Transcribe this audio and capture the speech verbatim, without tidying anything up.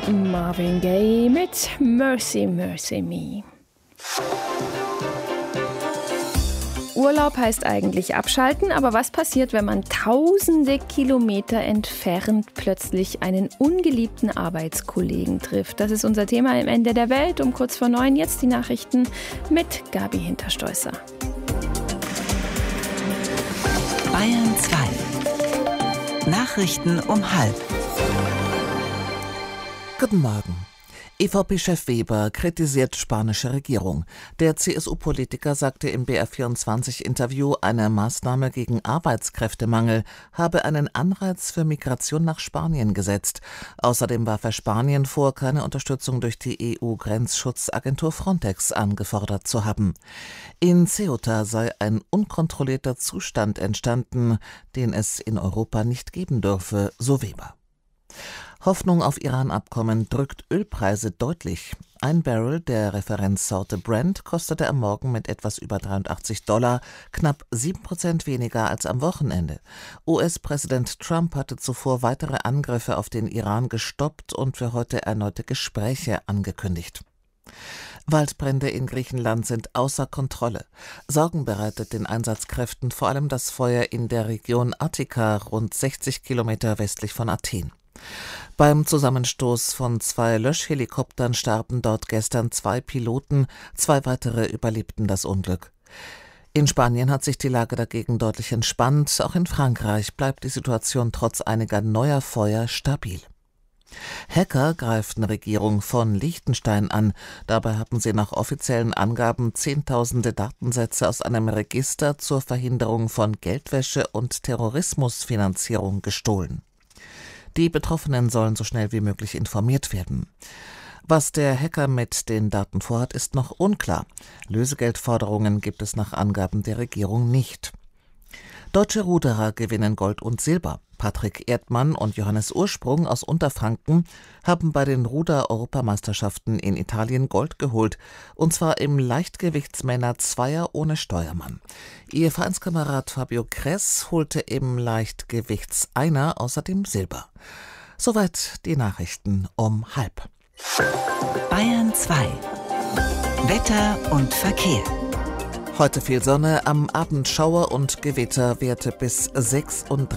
Marvin Gaye mit Mercy, Mercy Me. Urlaub heißt eigentlich abschalten, aber was passiert, wenn man tausende Kilometer entfernt plötzlich einen ungeliebten Arbeitskollegen trifft? Das ist unser Thema im Ende der Welt um kurz vor neun. Jetzt die Nachrichten mit Gabi Hinterstoisser. Bayern zwei. Nachrichten um halb. Guten Morgen. E V P-Chef Weber kritisiert spanische Regierung. Der C S U-Politiker sagte im B R vierundzwanzig-Interview, eine Maßnahme gegen Arbeitskräftemangel habe einen Anreiz für Migration nach Spanien gesetzt. Außerdem warf er Spanien vor, keine Unterstützung durch die E U-Grenzschutzagentur Frontex angefordert zu haben. In Ceuta sei ein unkontrollierter Zustand entstanden, den es in Europa nicht geben dürfe, so Weber. Hoffnung auf Iran-Abkommen drückt Ölpreise deutlich. Ein Barrel der Referenzsorte Brent kostete am Morgen mit etwas über dreiundachtzig Dollar, knapp sieben Prozent weniger als am Wochenende. U S-Präsident Trump hatte zuvor weitere Angriffe auf den Iran gestoppt und für heute erneute Gespräche angekündigt. Waldbrände in Griechenland sind außer Kontrolle. Sorgen bereitet den Einsatzkräften vor allem das Feuer in der Region Attika, rund sechzig Kilometer westlich von Athen. Beim Zusammenstoß von zwei Löschhelikoptern starben dort gestern zwei Piloten, zwei weitere überlebten das Unglück. In Spanien hat sich die Lage dagegen deutlich entspannt, auch in Frankreich bleibt die Situation trotz einiger neuer Feuer stabil. Hacker greiften Regierung von Liechtenstein an. Dabei haben sie nach offiziellen Angaben Zehntausende Datensätze aus einem Register zur Verhinderung von Geldwäsche und Terrorismusfinanzierung gestohlen. Die Betroffenen sollen so schnell wie möglich informiert werden. Was der Hacker mit den Daten vorhat, ist noch unklar. Lösegeldforderungen gibt es nach Angaben der Regierung nicht. Deutsche Ruderer gewinnen Gold und Silber. Patrick Erdmann und Johannes Ursprung aus Unterfranken haben bei den Ruder-Europameisterschaften in Italien Gold geholt, und zwar im Leichtgewichtsmänner-Zweier ohne Steuermann. Ihr Vereinskamerad Fabio Kress holte im Leichtgewichtseiner außerdem Silber. Soweit die Nachrichten um halb. Bayern zwei. Wetter und Verkehr. Heute viel Sonne, am Abend Schauer und Gewitter, Werte bis sechsunddreißig